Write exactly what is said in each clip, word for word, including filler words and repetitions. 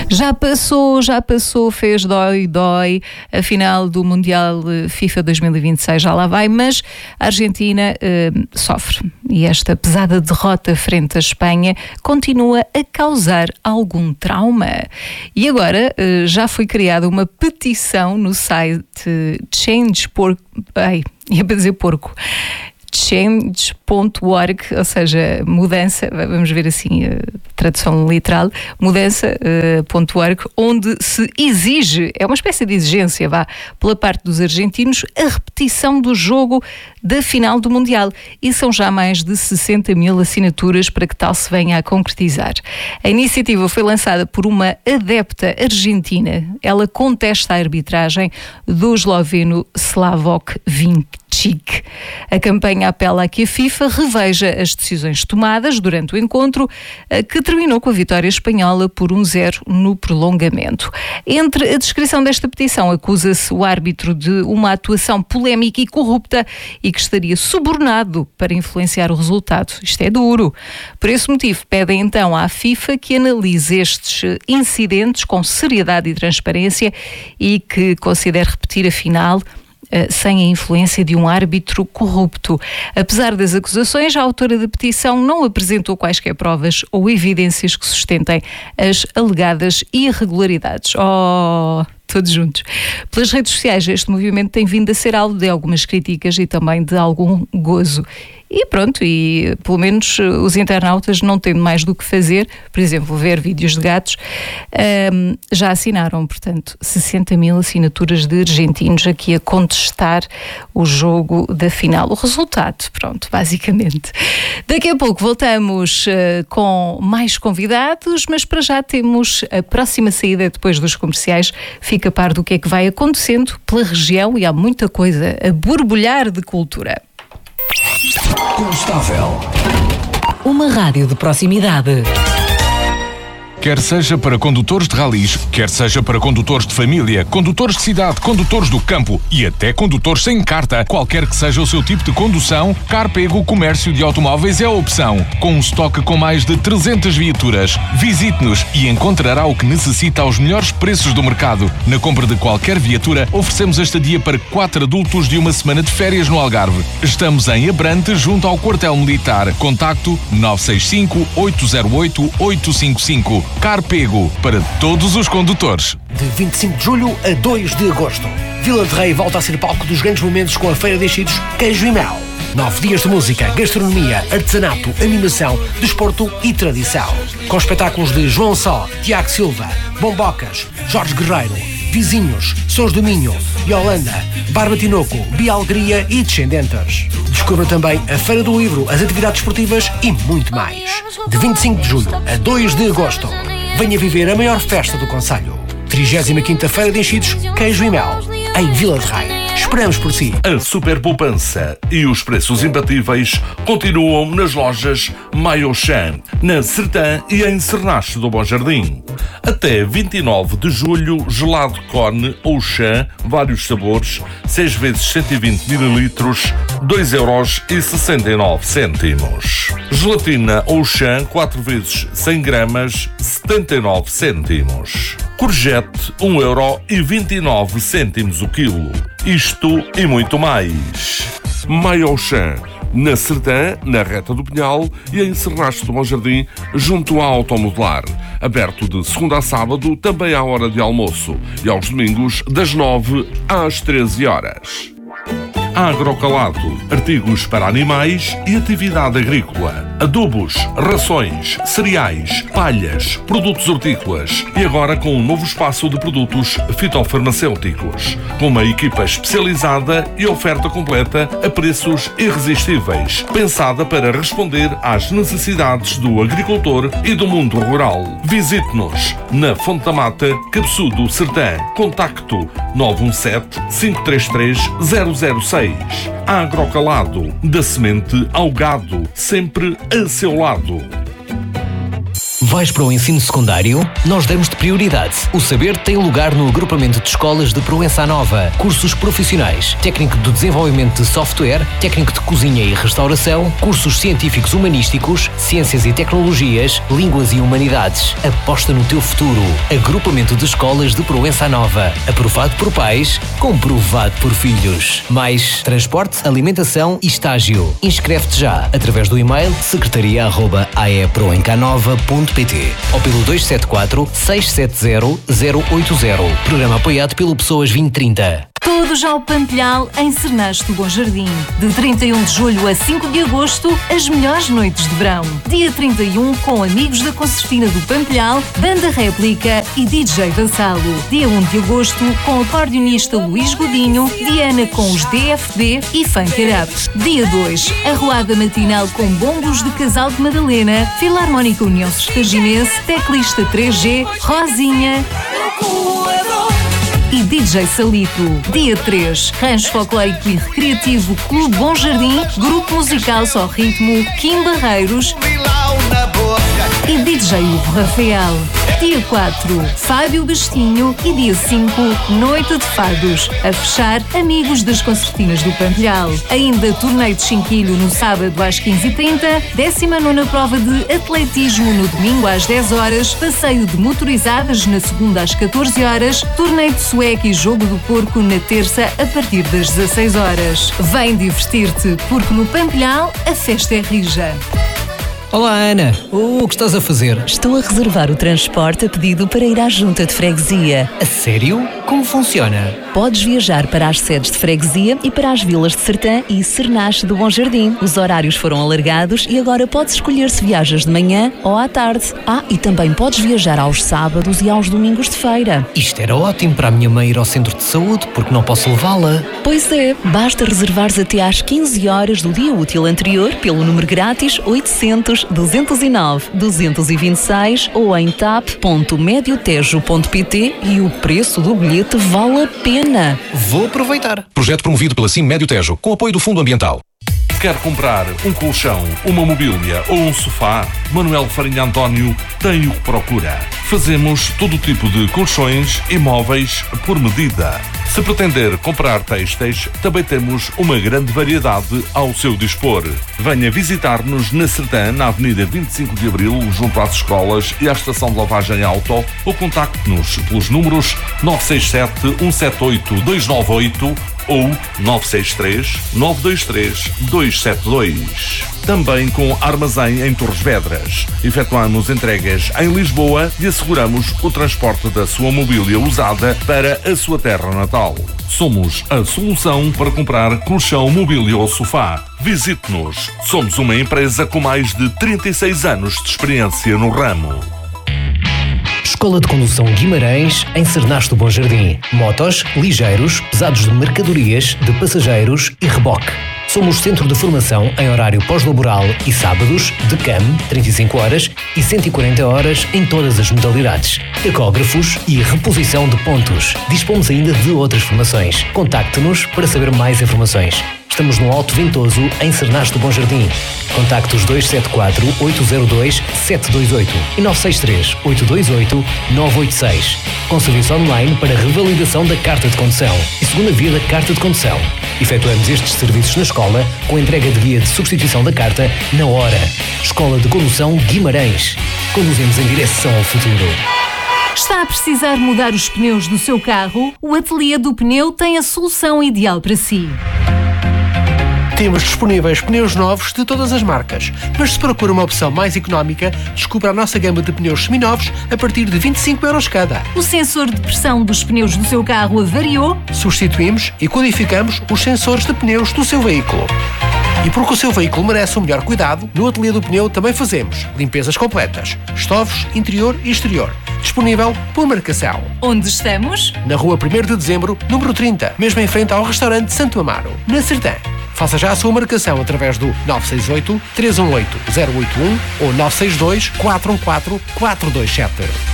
Já passou, já passou, fez dói, dói, a final do Mundial FIFA dois mil e vinte e seis já lá vai, mas a Argentina uh, sofre. E esta pesada derrota frente à Espanha continua a causar algum trauma. E agora uh, já foi criada uma petição no site Change Porco. Ai, ia para dizer porco. change ponto org, ou seja, mudança, vamos ver assim, tradução literal, mudança ponto org, onde se exige, é uma espécie de exigência, vá, pela parte dos argentinos, a repetição do jogo da final do Mundial. E são já mais de sessenta mil assinaturas para que tal se venha a concretizar. A iniciativa foi lançada por uma adepta argentina. Ela contesta a arbitragem do esloveno Slavok Vinčić. A campanha apela a que a FIFA reveja as decisões tomadas durante o encontro, que terminou com a vitória espanhola por um zero no prolongamento. Entre a descrição desta petição, acusa-se o árbitro de uma atuação polémica e corrupta e que estaria subornado para influenciar o resultado. Isto é duro. Por esse motivo, pedem então à FIFA que analise estes incidentes com seriedade e transparência e que considere repetir a final Uh, sem a influência de um árbitro corrupto. Apesar das acusações, a autora da petição não apresentou quaisquer provas ou evidências que sustentem as alegadas irregularidades. Oh, todos juntos. Pelas redes sociais, este movimento tem vindo a ser alvo de algumas críticas e também de algum gozo. E pronto, e pelo menos os internautas, não tendo mais do que fazer, por exemplo, ver vídeos de gatos, um, já assinaram, portanto, sessenta mil assinaturas de argentinos aqui a contestar o jogo da final. O resultado, pronto, basicamente. Daqui a pouco voltamos uh, com mais convidados, mas para já temos a próxima saída depois dos comerciais. Fica a par do que é que vai acontecendo pela região e há muita coisa a borbulhar de cultura. Constável. Uma rádio de proximidade. Quer seja para condutores de ralis, quer seja para condutores de família, condutores de cidade, condutores do campo e até condutores sem carta, qualquer que seja o seu tipo de condução, Carpego Comércio de Automóveis é a opção. Com um estoque com mais de trezentas viaturas. Visite-nos e encontrará o que necessita aos melhores preços do mercado. Na compra de qualquer viatura, oferecemos a estadia para quatro adultos de uma semana de férias no Algarve. Estamos em Abrante, junto ao quartel militar. Contacto nove seis cinco, oito zero oito, oito cinco cinco. Carpego, para todos os condutores. De vinte e cinco de julho a dois de agosto, Vila de Rei volta a ser palco dos grandes momentos com a Feira de Enchidos Queijo e Mel. Nove dias de música, gastronomia, artesanato, animação, desporto e tradição. Com espetáculos de João Só, Tiago Silva, Bombocas, Jorge Guerreiro, Vizinhos, Sons do Minho, Yolanda, Barba Tinoco, Bialgria e Descendentes. Descubra também a Feira do Livro, as atividades esportivas e muito mais. De vinte e cinco de julho a dois de agosto, venha viver a maior festa do concelho. trigésima quinta Feira de Enchidos Queijo e Mel, em Vila de Rei. Esperamos por si. A super poupança e os preços imbatíveis continuam nas lojas Maiochan, na Sertã e em Cernache do Bom Jardim. Até vinte e nove de julho, gelado Cone ou chã, vários sabores, seis vezes cento e vinte mililitros, dois euros e sessenta e nove cêntimos. Gelatina ou chã, quatro vezes cem gramas, setenta e nove cêntimos. Courgette, um euro e vinte e nove cêntimos o quilo. Isto e muito mais. Maiochan, na Sertã, na Reta do Pinhal e em Cernache do Bom Jardim, junto à Automodelar. Aberto de segunda a sábado, também à hora de almoço, e aos domingos, das nove às treze horas. Agrocalado, artigos para animais e atividade agrícola. Adubos, rações, cereais, palhas, produtos hortícolas e agora com um novo espaço de produtos fitofarmacêuticos, com uma equipa especializada e oferta completa a preços irresistíveis, pensada para responder às necessidades do agricultor e do mundo rural. Visite-nos na Fonte da Mata, Cabeçudo, Sertã. Contacto nove um sete, cinco três três, zero zero seis. Agrocalado, da semente ao gado, sempre a seu lado. Vais para o ensino secundário? Nós damos-te prioridade. O saber tem lugar no agrupamento de escolas de Proença Nova. Cursos profissionais, técnico de desenvolvimento de software, técnico de cozinha e restauração, cursos científicos humanísticos, ciências e tecnologias, línguas e humanidades. Aposta no teu futuro. Agrupamento de escolas de Proença Nova. Aprovado por pais, comprovado por filhos. Mais transporte, alimentação e estágio. Inscreve-te já através do e-mail secretaria arroba a e proencanova ponto pt ou pelo dois sete quatro, seis sete zero, zero oito zero. Programa apoiado pelo Pessoas vinte trinta. Todos ao Pampilhal em Cernache do Bom Jardim. De trinta e um de julho a cinco de agosto, as melhores noites de verão. Dia trinta e um, com amigos da Concertina do Pampilhal, Banda Réplica e D J Vassalo. Dia um de agosto, com o acordeonista Luís Godinho, Diana com os D F B e Funk Up. Dia dois, arruada matinal com bombos de Casal de Madalena, Filarmónica União Sertaginense, Teclista três G, Rosinha e D J Salito. Dia três, rancho folclórico e recreativo Clube Bom Jardim, grupo musical Só Ritmo, Kim Barreiros e D J Hugo Rafael. Dia quatro, Fábio Bastinho e dia cinco, Noite de Fados. A fechar, amigos das Concertinas do Pampilhal. Ainda torneio de chinquilho no sábado às quinze e trinta, décima nona prova de atletismo no domingo às dez horas, passeio de motorizadas na segunda às catorze horas, torneio de sueco e jogo do porco na terça a partir das dezasseis horas. Vem divertir-te, porque no Pampilhal a festa é rija. Olá, Ana. O que estás a fazer? Estou a reservar o transporte a pedido para ir à junta de freguesia. A sério? Como funciona? Podes viajar para as sedes de freguesia e para as vilas de Sertã e Cernache do Bom Jardim. Os horários foram alargados e agora podes escolher se viajas de manhã ou à tarde. Ah, e também podes viajar aos sábados e aos domingos de feira. Isto era ótimo para a minha mãe ir ao centro de saúde, porque não posso levá-la. Pois é, basta reservares até às quinze horas do dia útil anterior pelo número grátis oitocentos, duzentos e nove, duzentos e vinte e seis ou em tap ponto mediotejo ponto pt e o preço do bilhete vale a pena. Vou aproveitar. Projeto promovido pela Sim Médio Tejo, com apoio do Fundo Ambiental. Quer comprar um colchão, uma mobília ou um sofá? Manuel Farinha António tem o que procura. Fazemos todo tipo de colchões e móveis por medida. Se pretender comprar têxteis, também temos uma grande variedade ao seu dispor. Venha visitar-nos na Sertã, na Avenida vinte e cinco de Abril, junto às escolas e à estação de lavagem auto, ou contacte-nos pelos números nove seis sete, um sete oito, dois nove oito ou nove seis três, nove dois três, dois sete dois. Também com armazém em Torres Vedras. Efetuamos entregas em Lisboa e asseguramos o transporte da sua mobília usada para a sua terra natal. Somos a solução para comprar colchão, mobília ou sofá. Visite-nos. Somos uma empresa com mais de trinta e seis anos de experiência no ramo. Escola de Condução Guimarães, em Cernache do Bom Jardim. Motos, ligeiros, pesados de mercadorias, de passageiros e reboque. Somos centro de formação em horário pós-laboral e sábados, de C A M, trinta e cinco horas e cento e quarenta horas em todas as modalidades. Tacógrafos e reposição de pontos. Dispomos ainda de outras formações. Contacte-nos para saber mais informações. Estamos no Alto Ventoso, em Cernache do Bom Jardim. Contacte os dois sete quatro, oito zero dois, sete dois oito e nove seis três, oito dois oito, nove oito seis. Com serviço online para revalidação da carta de condução e segunda via da carta de condução. Efetuamos estes serviços na escola com entrega de guia de substituição da carta na hora. Escola de Condução Guimarães. Conduzimos em direção ao futuro. Está a precisar mudar os pneus do seu carro? O Ateliê do Pneu tem a solução ideal para si. Temos disponíveis pneus novos de todas as marcas, mas se procura uma opção mais económica, descubra a nossa gama de pneus seminovos a partir de vinte e cinco euros cada. O sensor de pressão dos pneus do seu carro avariou? Substituímos e codificamos os sensores de pneus do seu veículo. E porque o seu veículo merece o melhor cuidado, no Ateliê do Pneu também fazemos limpezas completas, estovos, interior e exterior. Disponível por marcação. Onde estamos? Na rua primeiro de dezembro, número trinta, mesmo em frente ao restaurante Santo Amaro, na Sertã. Faça já a sua marcação através do nove seis oito, três um oito, zero oito um ou nove seis dois, quatro um quatro, quatro dois sete.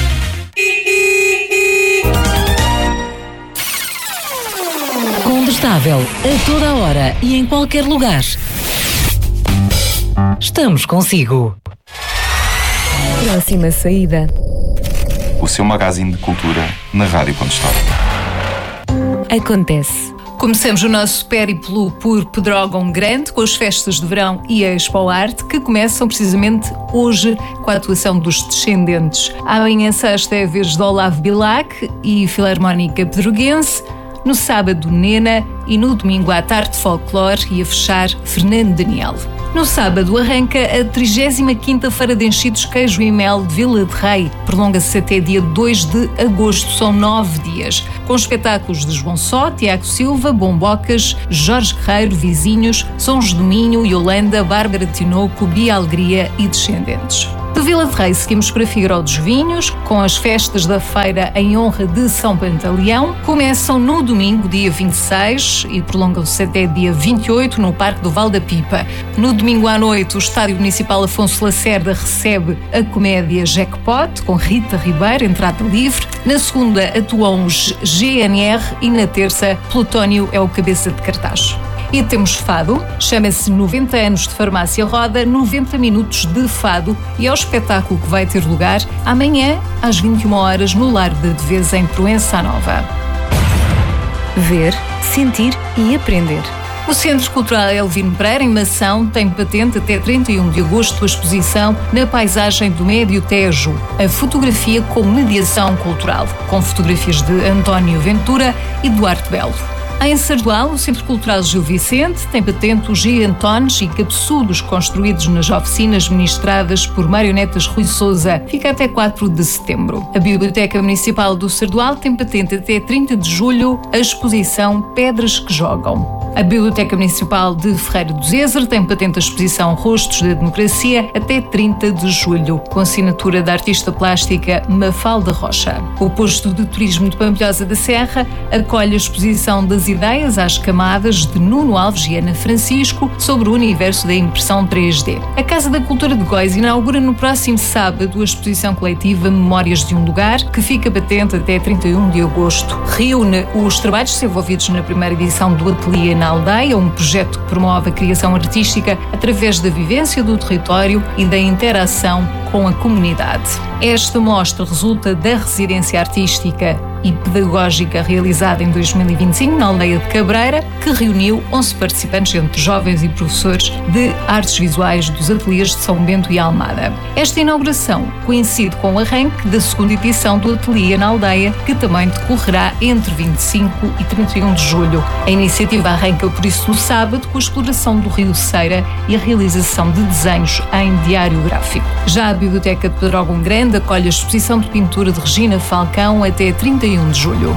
Combustável a toda a hora e em qualquer lugar. Estamos consigo. Próxima saída. O seu magazine de cultura na Rádio Contestado. Acontece. Começamos o nosso périplo por Pedrógão Grande, com as festas de verão e a Expo Arte, que começam precisamente hoje com a atuação dos Descendentes. Amanhã, sexta, é a vez de Olavo Bilac e Filarmónica Pedroguense. No sábado, Nena, e no domingo à tarde, Folclore, e a fechar, Fernando Daniel. No sábado arranca a trigésima quinta Feira de Enchidos Queijo e Mel de Vila de Rei. Prolonga-se até dia dois de agosto, são nove dias. Com espetáculos de João Só, Tiago Silva, Bombocas, Jorge Guerreiro, Vizinhos, Sons do Minho, Yolanda, Bárbara Tinoco, Bia Alegria e Descendentes. De Vila de Rei seguimos para Figueiró dos Vinhos, com as festas da feira em honra de São Pantaleão. Começam no domingo, dia vinte e seis, e prolongam-se até dia vinte e oito no Parque do Val da Pipa. No domingo à noite, o Estádio Municipal Afonso Lacerda recebe a comédia Jackpot, com Rita Ribeiro, entrada livre. Na segunda atuam os G N R e na terça, Plutónio é o cabeça de cartaz. E temos fado, chama-se noventa anos de Farmácia Roda, noventa minutos de fado, e é o espetáculo que vai ter lugar amanhã às vinte e uma horas no Lar da Devesa, em Proença Nova. Ver, sentir e aprender. O Centro Cultural Elvino Pereira, em Mação, tem patente até trinta e um de agosto a exposição Na Paisagem do Médio Tejo, a fotografia com mediação cultural, com fotografias de António Ventura e Duarte Belo. Em Sardual, o Centro Cultural Gil Vicente tem patente os gigantones e cabeçudos construídos nas oficinas ministradas por Marionetas Rui Sousa. Fica até quatro de setembro. A Biblioteca Municipal do Sardual tem patente até trinta de julho a exposição Pedras que Jogam. A Biblioteca Municipal de Ferreira do Zezer tem patente a exposição Rostos da Democracia até trinta de julho, com assinatura da artista plástica Mafalda Rocha. O Posto de Turismo de Pampilhosa da Serra acolhe a exposição das ideias às camadas de Nuno Alves e Ana Francisco sobre o universo da impressão três D. A Casa da Cultura de Góis inaugura no próximo sábado a exposição coletiva Memórias de um Lugar, que fica patente até trinta e um de agosto. Reúne os trabalhos desenvolvidos na primeira edição do Ateliê na Aldeia, um projeto que promove a criação artística através da vivência do território e da interação com a comunidade. Esta mostra resulta da residência artística e pedagógica realizada em dois mil e vinte e cinco na aldeia de Cabreira, que reuniu onze participantes, entre jovens e professores de artes visuais dos ateliês de São Bento e Almada. Esta inauguração coincide com o arranque da segunda edição do Ateliê na Aldeia, que também decorrerá entre vinte e cinco e trinta e um de julho. A iniciativa arranca por isso no sábado com a exploração do Rio Ceira e a realização de desenhos em diário gráfico. Já a Biblioteca de Pedrógão Grande acolhe a exposição de pintura de Regina Falcão até trinta e um de julho.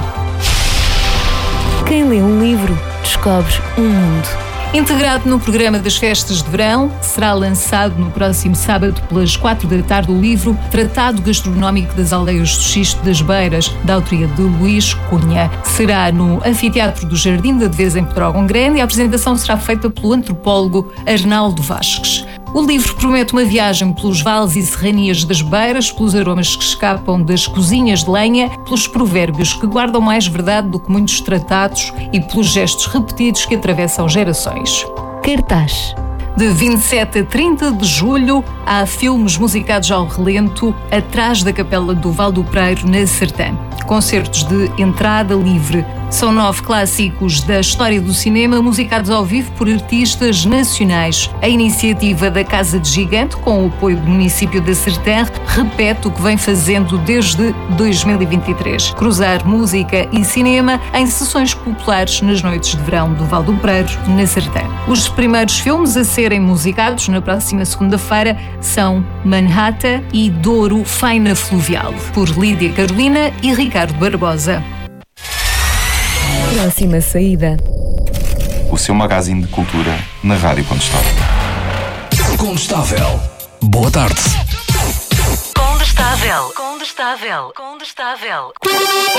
Quem lê um livro, descobre um mundo. Integrado no programa das festas de verão, será lançado no próximo sábado pelas quatro da tarde o livro Tratado Gastronómico das Aldeias do Xisto das Beiras, da autoria de Luís Cunha. Será no Anfiteatro do Jardim da Devesa, em Pedrógão Grande, e a apresentação será feita pelo antropólogo Arnaldo Vasques. O livro promete uma viagem pelos vales e serranias das beiras, pelos aromas que escapam das cozinhas de lenha, pelos provérbios que guardam mais verdade do que muitos tratados e pelos gestos repetidos que atravessam gerações. Cartaz. De vinte e sete a trinta de julho, há filmes musicados ao relento atrás da Capela do Val do Preiro, na Sertã. Concertos de entrada livre. São nove clássicos da história do cinema musicados ao vivo por artistas nacionais. A iniciativa da Casa de Gigante, com o apoio do município da Sertã, repete o que vem fazendo desde dois mil e vinte e três. Cruzar música e cinema em sessões populares nas noites de verão do Val do Preiro, na Sertã. Os primeiros filmes a serem musicados na próxima segunda-feira são Manhattan e Douro Faina Fluvial, por Lídia Carolina e Ricardo Barbosa. Próxima saída. O seu magazine de cultura na Rádio Contestável. Contestável. Boa tarde. Condestável. Condestável. Condestável.